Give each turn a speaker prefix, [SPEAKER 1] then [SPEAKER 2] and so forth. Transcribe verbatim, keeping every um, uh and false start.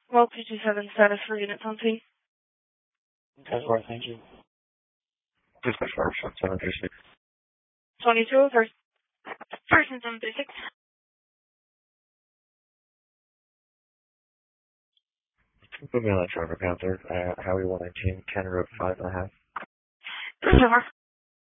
[SPEAKER 1] Well, two two seven status for units on scene.
[SPEAKER 2] That's right, thank you. Dispatch fire shot seven three six.
[SPEAKER 1] twenty-two, first, first and seven three six.
[SPEAKER 2] Put me on that driver Panther, uh, Highway one nineteen, Canada Road five and a half.
[SPEAKER 1] Three over.